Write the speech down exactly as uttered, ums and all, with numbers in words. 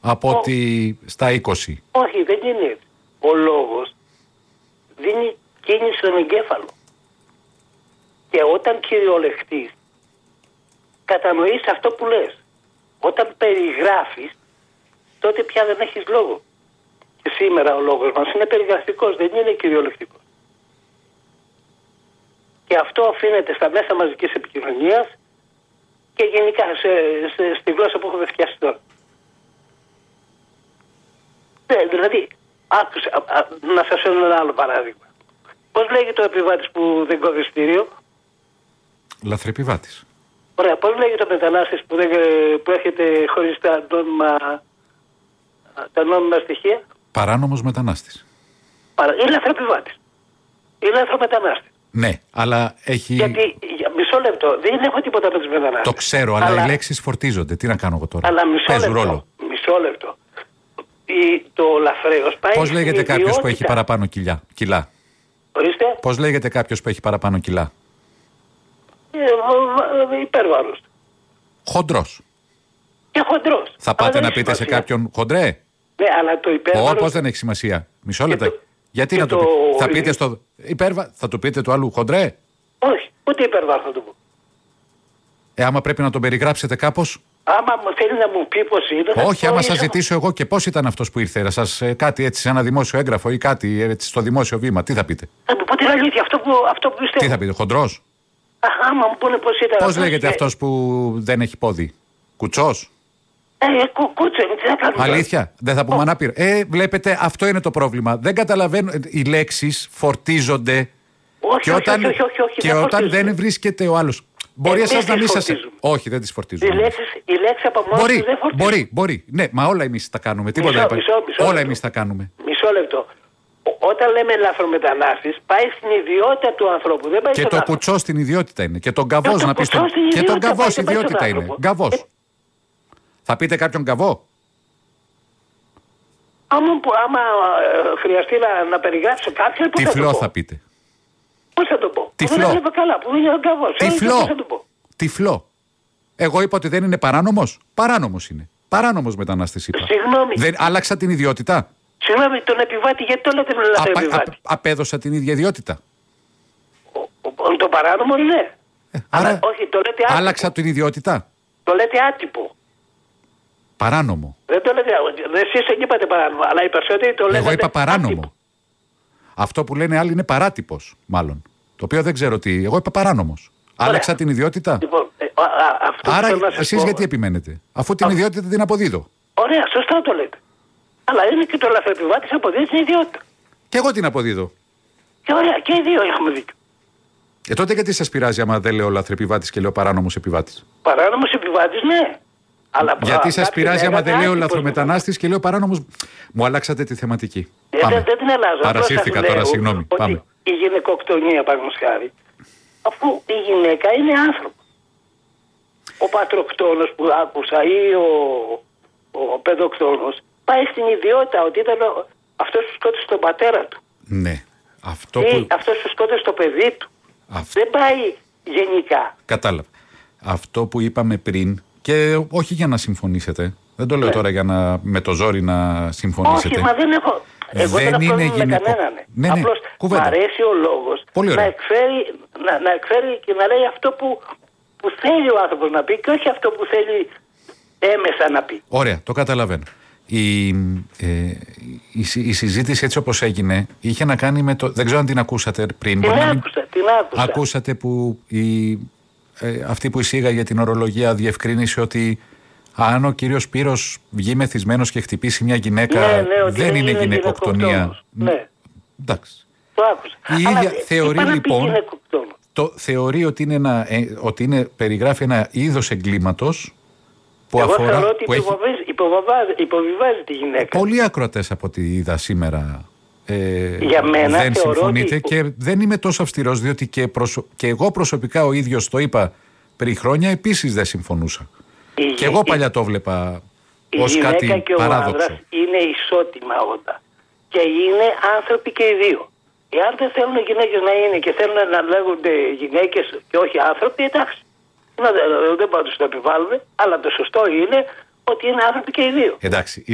από Ο... ότι στα είκοσι. Όχι, δεν είναι έτσι. Ο λόγος δίνει κίνηση στον εγκέφαλο. Και όταν κυριολεχτείς, κατανοείς αυτό που λες. Όταν περιγράφεις, τότε πια δεν έχεις λόγο. Και σήμερα ο λόγος μας είναι περιγραφικός, δεν είναι κυριολεκτικός. Και αυτό οφείλεται στα μέσα μαζικής επικοινωνίας και γενικά σε, σε, στη γλώσσα που έχουμε φτιάξει τώρα. Ναι, δηλαδή, άκουσα, α, α, να σας φέρω ένα άλλο παράδειγμα. Πώς λέγεται ο επιβάτης που δεν κόβει εισιτήριο? Λαθρεπιβάτης. Ωραία, πώς λέγεται ο μετανάστης που, δεν, που έρχεται χωρίς τα νόμιμα, τα νόμιμα στοιχεία? Παράνομος μετανάστης. Παρα... Είναι λαθρεπιβάτης. Είναι λαθρομετανάστης. Ναι, αλλά έχει... Γιατί, για μισό λεπτό, δεν έχω τίποτα με τους μετανάστες. Το ξέρω, αλλά, αλλά οι λέξεις φορτίζονται. Τι να κάνω εγώ τώρα. Αλλά μισό Παίζουν λεπτό, ρόλο. Μισό λεπτό. Η, το λαθρέος πάει. Πώς λέγεται κάποιος που έχει παραπάνω κιλά, κιλά. Ορίστε. Πώς λέγεται κάποιος που έχει παραπάνω κιλά? Ε, υπέρβαρος. Χοντρός. Και χοντρός. Θα πάτε να πείτε σημασία. σε κάποιον χοντρέ? Ναι, αλλά το υπέρβαρος... Ω, πώς δεν έχει σημασία. Μισό λεπτό. Το... Γιατί να το... το πείτε. Θα πείτε στο... Υπέρβα... Θα του πείτε του άλλου χοντρέ? Όχι, ούτε υπέρβαρος θα του πω. Ε, άμα πρέπει να τον περιγράψετε κάπως. Άμα θέλει να μου πει πώς είναι. Όχι, άμα σας ζητήσω εγώ και πώς ήταν αυτός που ήρθε, σας ε, κάτι έτσι σε ένα δημόσιο έγγραφο ή κάτι έτσι στο δημόσιο βήμα, τι θα πείτε? Θα μου πω την αλήθεια, αυτό που, αυτό που πιστεύω. Τι θα πείτε, χοντρός? Α, άμα μου πούνε πώς ήταν. Πώς λέγεται και... αυτός που δεν έχει πόδι? Κουτσός? Ε, κου, κούτσο, τι θα κάνουμε. Αλήθεια, δεν θα πούμε ανάπηρο. Ε, βλέπετε, αυτό είναι το πρόβλημα. Δεν καταλαβαίνω, οι λέξεις φορτίζονται. Όχι, και όχι, όταν, όχι, όχι, όχι, και δεν όταν δεν βρίσκεται ο άλλος. Μπορεί εσάς να μην σας... Όχι, δεν τις φορτίζουν. Οι λέξεις, οι λέξεις από μόνος μπορεί, δεν φορτίζουν. Μπορεί, μπορεί. Ναι, μα όλα εμείς τα κάνουμε. Τίποτα μισό, μισό, μισό όλα λεπτό. εμείς τα κάνουμε. Μισό λεπτό. Όταν λέμε λαθρομετανάστης, πάει στην ιδιότητα του ανθρώπου. Δεν πάει και το κουτσό στην ιδιότητα είναι. Και τον καβός να πεις. Το... Και τον καβός ιδιότητα είναι. Γκαβός. Ε... Θα πείτε κάποιον καβό? Άμα, άμα ε, χρειαστεί να, να περιγράψω κάποιον, πώς τυφλό θα, θα πείτε. Πώς θα το πω? Τυφλό. Που δεν βλέπω καλά, που είναι ο καβός. Τυφλό. Πώς θα το πω? Τυφλό. Εγώ είπα ότι δεν είναι παράνομος. Παράνομος είναι. Παράνομος μετανάστης είπα. Συγγνώμη. Δεν άλλαξα την ιδιότητα. Συγγνώμη, τον επιβάτη, γιατί το λέτε με λαθρεπιβάτη? Απέδωσα την ίδια ιδιότητα. Ο, ο, το παράνομο ναι. Ε, άρα, αλλά, όχι, το λέτε άτυπο. Άλλαξα την ιδιότητα. Το λέτε άτυπο. Παράνομο. Δεν το λέτε, εσείς δεν είπατε παράνομο, αλλά οι περισσότεροι το λέτε. Εγώ είπα παράνομο. Άτυπο. Αυτό που λένε άλλοι είναι παράτυπος, μάλλον. Το οποίο δεν ξέρω τι. Εγώ είπα παράνομος. Άλλαξα την ιδιότητα. Λοιπόν, ε, α, α, αυτό άρα εσείς πω... γιατί επιμένετε? Αφού την α... ιδιότητα την αποδίδω. Ωραία, σωστά το λέτε. Αλλά είναι και το λαθρεπιβάτης αποδίδει την ιδιότητα. Και εγώ την αποδίδω. Και ωραία, και οι δύο έχουμε δίκιο. Ε, τότε γιατί σας πειράζει άμα δεν λέω λαθρεπιβάτης και λέω παράνομος επιβάτης? Παράνομος επιβάτης, ναι. Αλλά γιατί σας πειράζει άμα δεν λέω λαθρομετανάστης και λέω παράνομος? Μου αλλάξατε τη θεματική. Ε, δεν, δεν την αλλάζω. Παρασύρθηκα τώρα, συγγνώμη. Πάμε. Η γυναικοκτονία, παραδείγματος χάρη, αφού η γυναίκα είναι άνθρωπο. Ο πατροκτόνος που άκουσα ή ο, ο παιδοκτόνος πάει στην ιδιότητα ότι ήταν αυτός που σκότωσε τον πατέρα του. Ναι. Αυτό ή που... αυτός που σκότωσε το παιδί του. Αυτό... Δεν πάει γενικά. Κατάλαβα. Αυτό που είπαμε πριν, και όχι για να συμφωνήσετε, δεν το λέω ναι. τώρα για να με το ζόρι να συμφωνήσετε. Όχι, μα δεν έχω... Εγώ δεν δεν είναι γυναικό... με κανέναν. Ναι, ναι. Απλώς μου αρέσει ο λόγος να εκφέρει, να, να εκφέρει και να λέει αυτό που, που θέλει ο άνθρωπος να πει και όχι αυτό που θέλει έμεσα να πει. Ωραία, το καταλαβαίνω. Η, ε, η, η συζήτηση έτσι όπως έγινε είχε να κάνει με το... Δεν ξέρω αν την ακούσατε πριν. Την άκουσα, μην... την άκουσα. Ακούσατε που η, ε, αυτή που εισήγαγε την ορολογία διευκρίνησε ότι αν ο κύριος Σπύρος βγει μεθυσμένος και χτυπήσει μια γυναίκα, ναι, ναι, δεν είναι, είναι γυναικοκτονία. Ναι. Εντάξει. Το άκουσα. Η ίδια αλλά, θεωρεί λοιπόν, το, θεωρεί ότι, είναι ένα, ε, ότι είναι, περιγράφει ένα είδος εγκλήματος που εγώ αφορά... θεωρώ ότι που έχει... υποβιβάζει, υποβιβάζει τη γυναίκα. Πολλοί ακροατές από ό,τι είδα σήμερα ε, για μένα, δεν συμφωνείτε ότι... και δεν είμαι τόσο αυστηρός διότι και, προσω... και εγώ προσωπικά ο ίδιος το είπα πριν χρόνια, επίσης δεν συμφωνούσα. Η, και εγώ παλιά το βλέπα ως κάτι και παράδοξο. Ο άντρας είναι ισότιμα όντα. Και είναι άνθρωποι και οι δύο. Εάν δεν θέλουν οι γυναίκες να είναι και θέλουν να λέγονται γυναίκες και όχι άνθρωποι, εντάξει. Δεν μπορούν να τους το επιβάλλουν, αλλά το σωστό είναι ότι είναι άνθρωποι και οι δύο. Εντάξει.